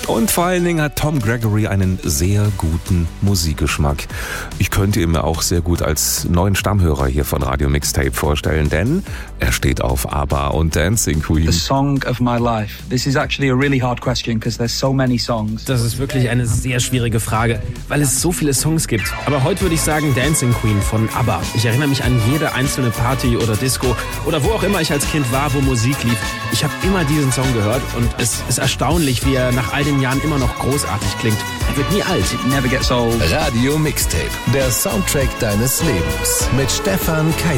Und vor allen Dingen hat Tom Gregory einen sehr guten Musikgeschmack. Ich könnte ihn mir auch sehr gut als neuen Stammhörer hier von Radio Mixtape vorstellen, denn er steht auf ABBA und Dancing Queen. The song of my life. This is actually a really hard question because there's so many songs. Das ist wirklich eine sehr schwierige Frage, weil es so viele Songs gibt. Aber heute würde ich sagen Dancing Queen von ABBA. Ich erinnere mich an jede einzelne Party oder Disco oder wo auch immer ich als Kind war, wo Musik lief. Ich habe immer diesen Song gehört und es ist erstaunlich, wie er nach all den Jahren immer noch großartig klingt. Er wird nie alt. It never gets old. Radio Mixtape, der Soundtrack deines Lebens mit Stefan Keil.